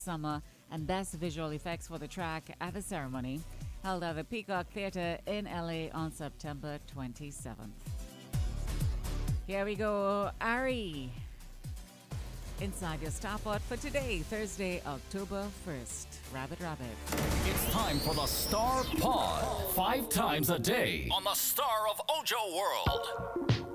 Summer and Best Visual Effects for the track at the ceremony held at the Peacock Theatre in LA on September 27th. Here we go, Ari, inside your Starpot for today, Thursday, October 1st. Rabbit. It's time for the Star Pod. 5 times a day on the Star of Ojo World.